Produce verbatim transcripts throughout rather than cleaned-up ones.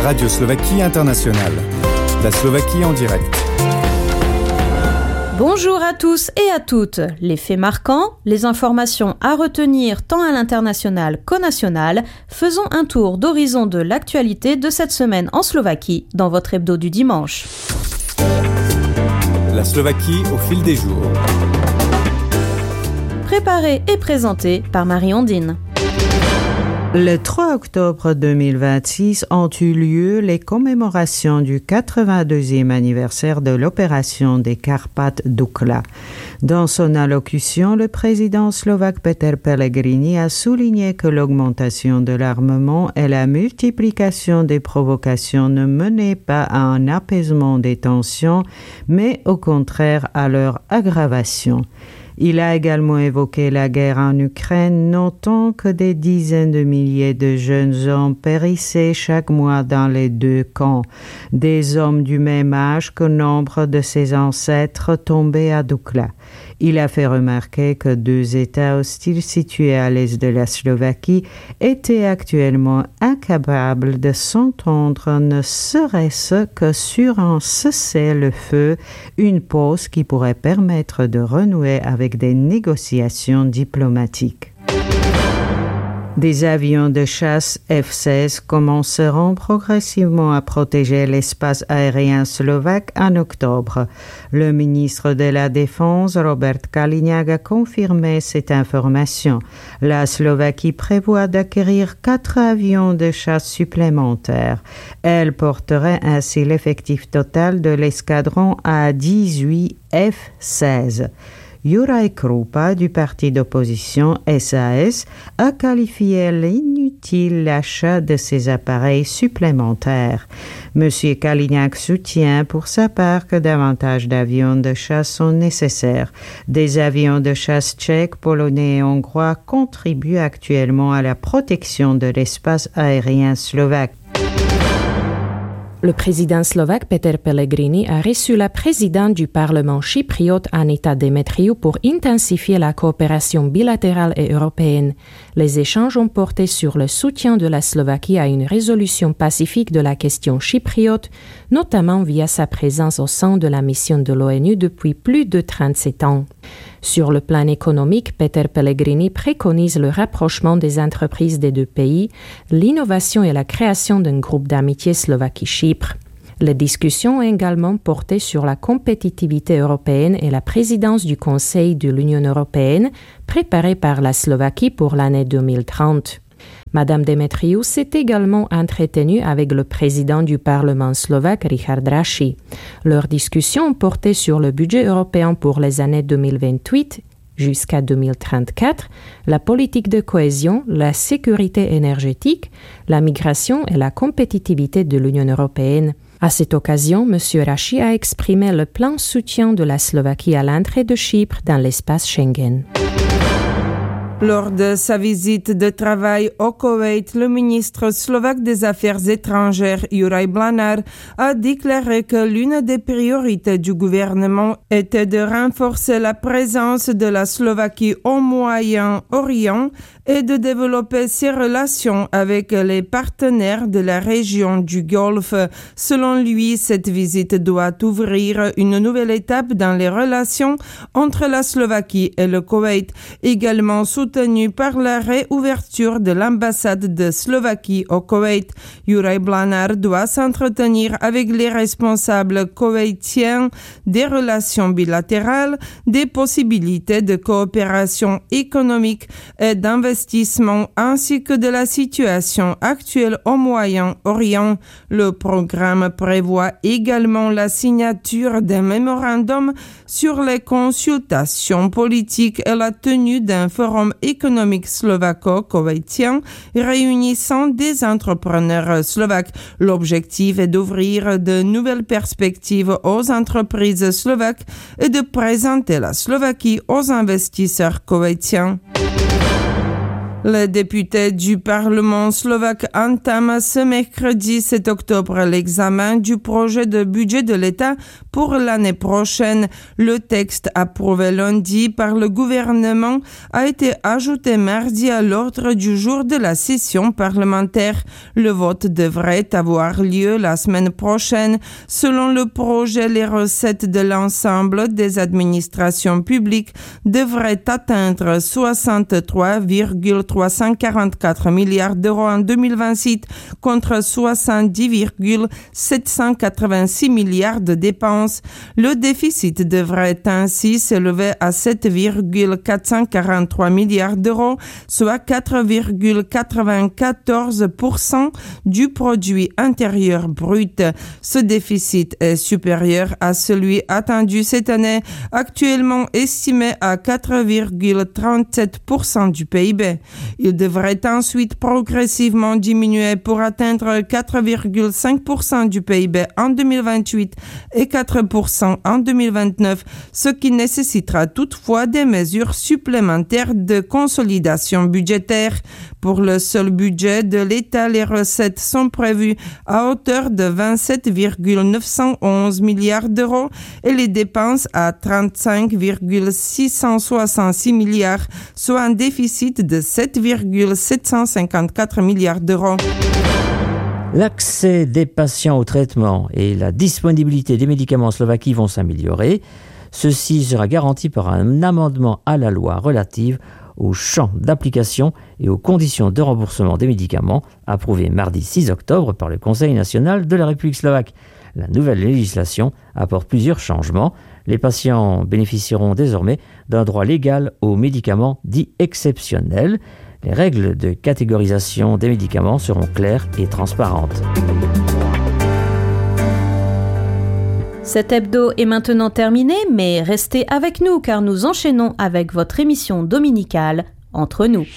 Radio Slovaquie Internationale. La Slovaquie en direct. Bonjour à tous et à toutes. Les faits marquants, les informations à retenir tant à l'international qu'au national, faisons un tour d'horizon de l'actualité de cette semaine en Slovaquie dans votre hebdo du dimanche. La Slovaquie au fil des jours. Préparé et présenté par Marie-Ondine. Le trois octobre deux mille vingt-six ont eu lieu les commémorations du quatre-vingt-deuxième anniversaire de l'opération des Carpates Dukla. Dans son allocution, le président slovaque Peter Pellegrini a souligné que l'augmentation de l'armement et la multiplication des provocations ne menaient pas à un apaisement des tensions, mais au contraire à leur aggravation. Il a également évoqué la guerre en Ukraine, notant que des dizaines de milliers de jeunes hommes périssaient chaque mois dans les deux camps, des hommes du même âge que nombre de ses ancêtres tombés à Dukla. Il a fait remarquer que deux États hostiles situés à l'est de la Slovaquie étaient actuellement incapables de s'entendre, ne serait-ce que sur un cessez-le-feu, une pause qui pourrait permettre de renouer avec des négociations diplomatiques. Des avions de chasse F seize commenceront progressivement à protéger l'espace aérien slovaque en octobre. Le ministre de la Défense, Robert Kaliňák, a confirmé cette information. La Slovaquie prévoit d'acquérir quatre avions de chasse supplémentaires. Elle porterait ainsi l'effectif total de l'escadron à dix-huit F seize. Juraj Krupa du parti d'opposition S A S a qualifié l'inutile l'achat de ces appareils supplémentaires. M. Kaliňák soutient pour sa part que davantage d'avions de chasse sont nécessaires. Des avions de chasse tchèques, polonais et hongrois contribuent actuellement à la protection de l'espace aérien slovaque. Le président slovaque Peter Pellegrini a reçu la présidente du Parlement chypriote Anita Demetriou pour intensifier la coopération bilatérale et européenne. Les échanges ont porté sur le soutien de la Slovaquie à une résolution pacifique de la question chypriote, notamment via sa présence au sein de la mission de l'ONU depuis plus de trente-sept ans. Sur le plan économique, Peter Pellegrini préconise le rapprochement des entreprises des deux pays, l'innovation et la création d'un groupe d'amitié Slovaquie-Chypre. Les discussions ont également porté sur la compétitivité européenne et la présidence du Conseil de l'Union européenne, préparée par la Slovaquie pour l'année deux mille trente. Madame Demetriou s'est également entretenue avec le président du Parlement slovaque, Richard Raši. Leurs discussions ont porté sur le budget européen pour les années deux mille vingt-huit jusqu'à deux mille trente-quatre, la politique de cohésion, la sécurité énergétique, la migration et la compétitivité de l'Union européenne. À cette occasion, M. Raši a exprimé le plein soutien de la Slovaquie à l'entrée de Chypre dans l'espace Schengen. Lors de sa visite de travail au Koweït, le ministre slovaque des Affaires étrangères, Juraj Blanár, a déclaré que l'une des priorités du gouvernement était de renforcer la présence de la Slovaquie au Moyen-Orient et de développer ses relations avec les partenaires de la région du Golfe. Selon lui, cette visite doit ouvrir une nouvelle étape dans les relations entre la Slovaquie et le Koweït, également soutenu par la réouverture de l'ambassade de Slovaquie au Koweït. Juraj Blanár doit s'entretenir avec les responsables koweïtiens des relations bilatérales, des possibilités de coopération économique et d'investissement ainsi que de la situation actuelle au Moyen-Orient. Le programme prévoit également la signature d'un mémorandum sur les consultations politiques et la tenue d'un forum économique slovaco-koweïtien réunissant des entrepreneurs slovaques. L'objectif est d'ouvrir de nouvelles perspectives aux entreprises slovaques et de présenter la Slovaquie aux investisseurs koweïtiens. Les députés du Parlement slovaque entament ce mercredi sept octobre l'examen du projet de budget de l'État pour l'année prochaine. Le texte approuvé lundi par le gouvernement a été ajouté mardi à l'ordre du jour de la session parlementaire. Le vote devrait avoir lieu la semaine prochaine. Selon le projet, les recettes de l'ensemble des administrations publiques devraient atteindre soixante-trois virgule trois cent quarante-quatre milliards d'euros en deux mille vingt-six contre soixante-dix virgule sept cent quatre-vingt-six milliards de dépenses. Le déficit devrait ainsi s'élever à sept virgule quatre cent quarante-trois milliards d'euros, soit quatre virgule quatre-vingt-quatorze pour cent du produit intérieur brut. Ce déficit est supérieur à celui attendu cette année, actuellement estimé à quatre virgule trente-sept pour cent du P I B. Il devrait ensuite progressivement diminuer pour atteindre quatre virgule cinq pour cent du P I B en deux mille vingt-huit et quatre pour cent en deux mille vingt-neuf, ce qui nécessitera toutefois des mesures supplémentaires de consolidation budgétaire. Pour le seul budget de l'État, les recettes sont prévues à hauteur de vingt-sept virgule neuf cent onze milliards d'euros et les dépenses à trente-cinq virgule six cent soixante-six milliards, soit un déficit de sept virgule sept cent cinquante-quatre milliards d'euros. L'accès des patients au traitement et la disponibilité des médicaments en Slovaquie vont s'améliorer. Ceci sera garanti par un amendement à la loi relative au champ d'application et aux conditions de remboursement des médicaments, approuvé mardi six octobre par le Conseil national de la République slovaque. La nouvelle législation apporte plusieurs changements. Les patients bénéficieront désormais d'un droit légal aux médicaments dits exceptionnels. Les règles de catégorisation des médicaments seront claires et transparentes. Cet hebdo est maintenant terminé, mais restez avec nous car nous enchaînons avec votre émission dominicale Entre nous.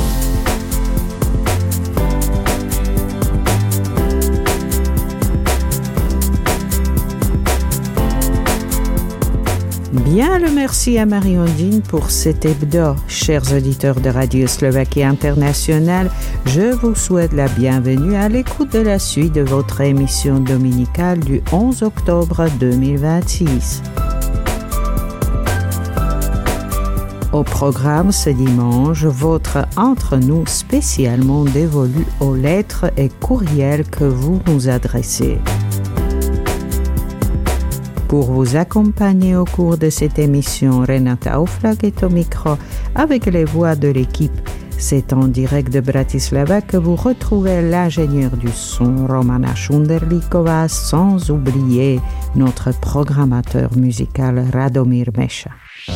Bien le merci à Marie-Ondine pour cet hebdo. Chers auditeurs de Radio Slovaquie Internationale, je vous souhaite la bienvenue à l'écoute de la suite de votre émission dominicale du onze octobre deux mille vingt-six. Au programme ce dimanche, votre Entre nous spécialement dévolu aux lettres et courriels que vous nous adressez. Pour vous accompagner au cours de cette émission, Renata Auflag est au micro avec les voix de l'équipe. C'est en direct de Bratislava que vous retrouvez l'ingénieur du son Romana Šunderlíková, sans oublier notre programmateur musical Radomír Meša.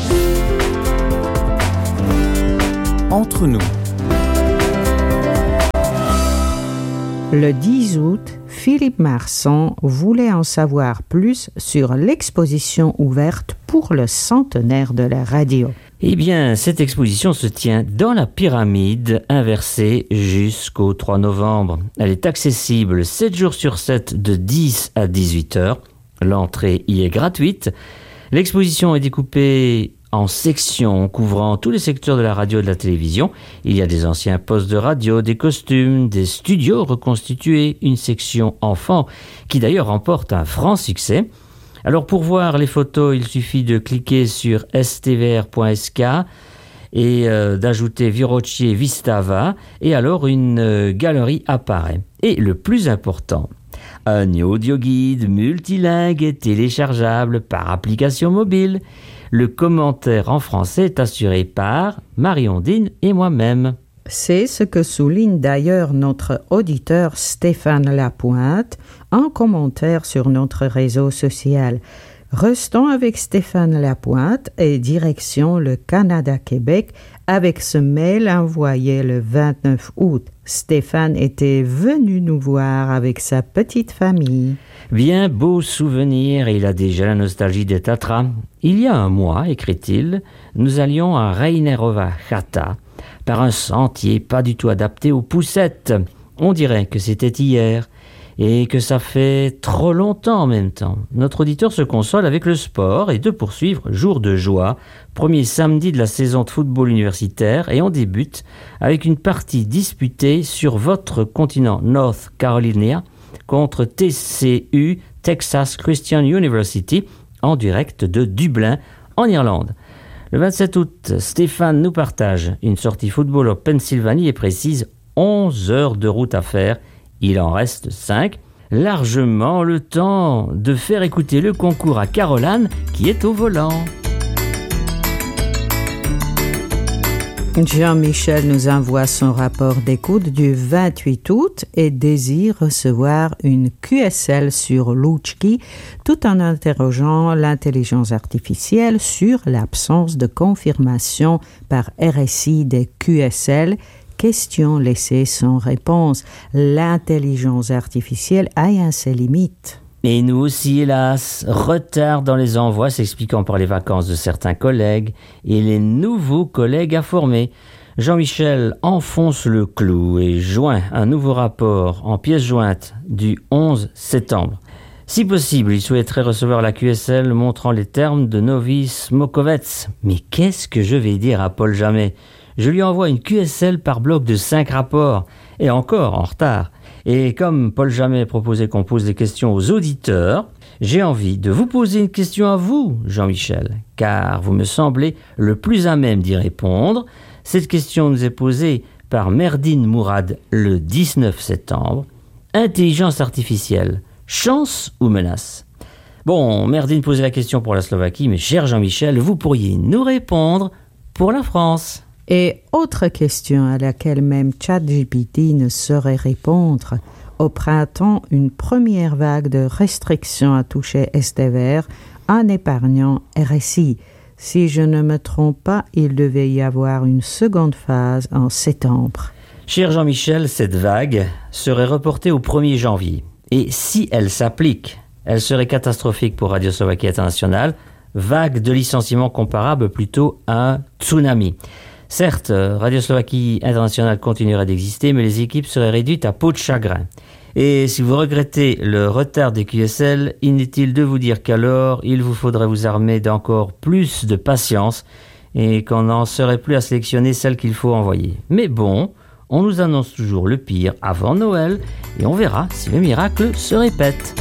Entre nous. Le dix août, Philippe Marsan voulait en savoir plus sur l'exposition ouverte pour le centenaire de la radio. Eh bien, cette exposition se tient dans la pyramide inversée jusqu'au trois novembre. Elle est accessible sept jours sur sept de dix à dix-huit heures. L'entrée y est gratuite. L'exposition est découpée en sections couvrant tous les secteurs de la radio et de la télévision. Il y a des anciens postes de radio, des costumes, des studios reconstitués, une section enfants qui d'ailleurs remporte un franc succès. Alors pour voir les photos, il suffit de cliquer sur s t v r point s k et euh, d'ajouter Virocier Vistava et alors une euh, galerie apparaît. Et le plus important, un audio guide multilingue et téléchargeable par application mobile. Le commentaire en français est assuré par Marie-Ondine et moi-même. C'est ce que souligne d'ailleurs notre auditeur Stéphane Lapointe en commentaire sur notre réseau social. Restons avec Stéphane Lapointe et direction le Canada-Québec avec ce mail envoyé le vingt-neuf août. Stéphane était venu nous voir avec sa petite famille. Bien beau souvenir, il a déjà la nostalgie des Tatras. Il y a un mois, écrit-il, nous allions à Reinerova Chata par un sentier pas du tout adapté aux poussettes. On dirait que c'était hier. et que ça fait trop longtemps en même temps. Notre auditeur se console avec le sport et de poursuivre jour de joie, premier samedi de la saison de football universitaire, et on débute avec une partie disputée sur votre continent North Carolina contre T C U, Texas Christian University, en direct de Dublin, en Irlande. Le vingt-sept août, Stéphane nous partage une sortie football en Pennsylvanie et précise onze heures de route à faire. Il en reste cinq. Largement le temps de faire écouter le concours à Caroline qui est au volant. Jean-Michel nous envoie son rapport d'écoute du vingt-huit août et désire recevoir une Q S L sur Louchki tout en interrogeant l'intelligence artificielle sur l'absence de confirmation par R S I des Q S L. Question laissée sans réponse. L'intelligence artificielle a un ses limites. Et nous aussi, hélas, retard dans les envois s'expliquant par les vacances de certains collègues et les nouveaux collègues à former. Jean-Michel enfonce le clou et joint un nouveau rapport en pièce jointe du onze septembre. Si possible, il souhaiterait recevoir la Q S L montrant les termes de Novice Mokovets. Mais qu'est-ce que je vais dire à Paul Jamet ? Je lui envoie une Q S L par bloc de cinq rapports, et encore en retard. Et comme Paul Jamet proposait qu'on pose des questions aux auditeurs, j'ai envie de vous poser une question à vous, Jean-Michel, car vous me semblez le plus à même d'y répondre. Cette question nous est posée par Merdine Mourad le dix-neuf septembre. Intelligence artificielle, chance ou menace ? Bon, Merdine posait la question pour la Slovaquie, mais cher Jean-Michel, vous pourriez nous répondre pour la France. Et autre question à laquelle même ChatGPT ne saurait répondre. Au printemps, une première vague de restrictions a touché Estever en épargnant R S I. Si je ne me trompe pas, il devait y avoir une seconde phase en septembre. Cher Jean-Michel, cette vague serait reportée au premier janvier. Et si elle s'applique, elle serait catastrophique pour Radio Slovaquie Internationale, vague de licenciement comparable plutôt à un tsunami. Certes, Radio Slovaquie Internationale continuerait d'exister, mais les équipes seraient réduites à peau de chagrin. Et si vous regrettez le retard des Q S L, inutile de vous dire qu'alors, il vous faudrait vous armer d'encore plus de patience et qu'on n'en serait plus à sélectionner celles qu'il faut envoyer. Mais bon, on nous annonce toujours le pire avant Noël et on verra si le miracle se répète.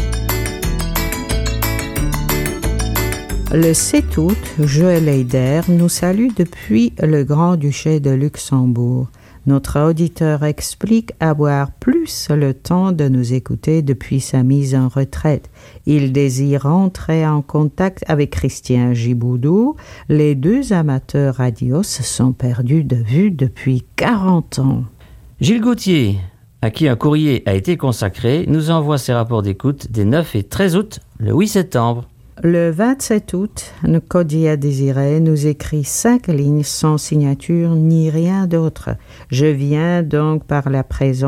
Le sept août, Joël Heider nous salue depuis le Grand-Duché de Luxembourg. Notre auditeur explique avoir plus le temps de nous écouter depuis sa mise en retraite. Il désire entrer en contact avec Christian Giboudou. Les deux amateurs radio se sont perdus de vue depuis quarante ans. Gilles Gauthier, à qui un courrier a été consacré, nous envoie ses rapports d'écoute des neuf et treize août, le huit septembre. Le vingt-sept août, Nkodia Désiré nous écrit cinq lignes sans signature ni rien d'autre. Je viens donc par la présence